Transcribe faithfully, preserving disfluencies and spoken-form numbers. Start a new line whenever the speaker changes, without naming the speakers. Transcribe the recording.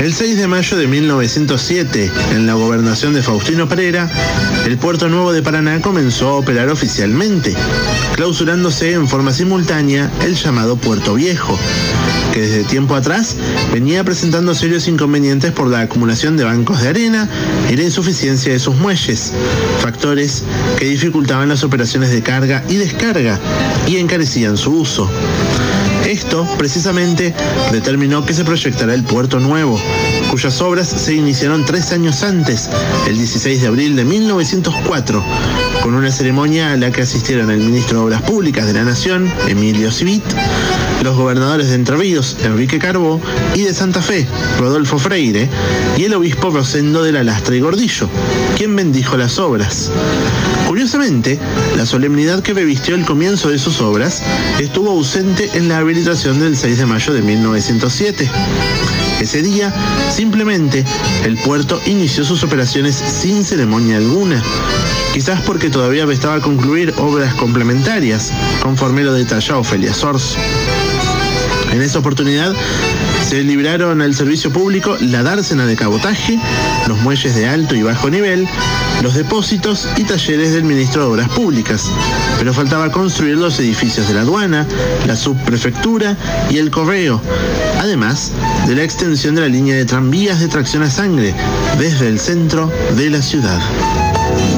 El seis de mayo de mil novecientos siete, en la gobernación de Faustino Pereira, el Puerto Nuevo de Paraná comenzó a operar oficialmente, clausurándose en forma simultánea el llamado Puerto Viejo, que desde tiempo atrás venía presentando serios inconvenientes por la acumulación de bancos de arena y la insuficiencia de sus muelles, factores que dificultaban las operaciones de carga y descarga y encarecían su uso. Esto, precisamente, determinó que se proyectara el Puerto Nuevo, cuyas obras se iniciaron tres años antes, el dieciséis de abril de mil novecientos cuatro, con una ceremonia a la que asistieron el ministro de Obras Públicas de la Nación, Emilio Civit, los gobernadores de Entre Ríos, Enrique Carbó, y de Santa Fe, Rodolfo Freire, y el obispo Rosendo de la Lastra y Gordillo, quien bendijo las obras. Curiosamente, la solemnidad que revistió el comienzo de sus obras estuvo ausente en la habilitación del seis de mayo de mil novecientos siete. Ese día, simplemente, el puerto inició sus operaciones sin ceremonia alguna, quizás porque todavía restaba concluir obras complementarias, conforme lo detalla Ofelia Sors. En esa oportunidad, se libraron al servicio público la dársena de cabotaje, los muelles de alto y bajo nivel, los depósitos y talleres del ministro de Obras Públicas, pero faltaba construir los edificios de la aduana, la subprefectura y el correo, además de la extensión de la línea de tranvías de tracción a sangre desde el centro de la ciudad.